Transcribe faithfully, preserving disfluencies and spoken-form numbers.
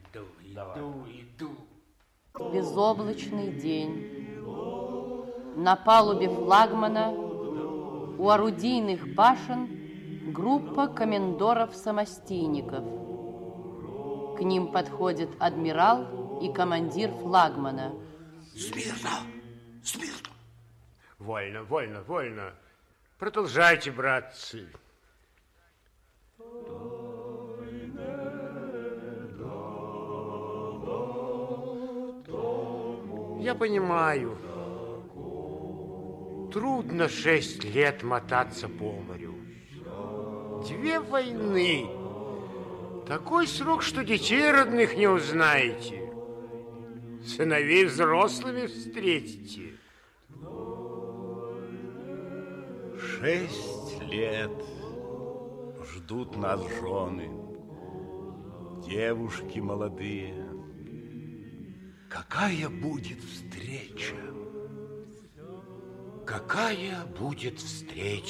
Иду, иду, иду. Безоблачный день. На палубе флагмана у орудийных башен группа комендоров-самостийников. К ним подходит адмирал и командир флагмана. Смирно! Смирно! Вольно, вольно, вольно. Продолжайте, братцы. Я понимаю, трудно шесть лет мотаться по морю. Две войны. Такой срок, что детей родных не узнаете. Сыновей взрослыми встретите. Шесть лет ждут нас жены, девушки молодые. Какая будет встреча? Какая будет встреча?